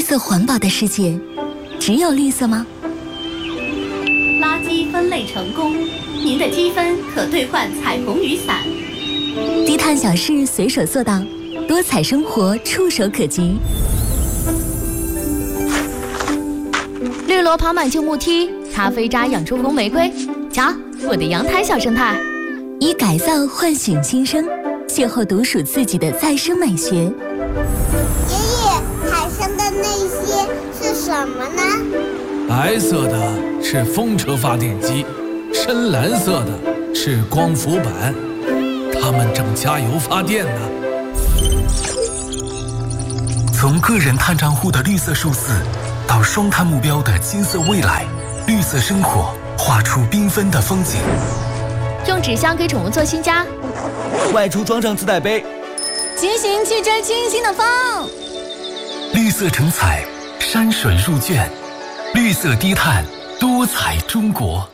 色环保的世界，只有绿色吗？ 垃圾分类成功，您的积分可兑换彩虹雨伞。 低碳小事随手做到，多彩生活触手可及。 绿萝爬满旧木梯，咖啡渣养出红玫瑰。瞧，我的阳台小生态。 以改造唤醒新生，邂逅独属自己的再生美学。 爷爷，海上的那些是什么呢？ 白色的是风车发电机，深蓝色的是光伏板，它们正加油发电呢。 从个人碳账户的绿色数字，到双碳目标的金色未来，绿色生活画出缤纷的风景。 用纸箱给宠物做新家， 外出装上自带杯， 骑行去追清新的风。 绿色成彩，山水入卷，绿色低碳，多彩中国。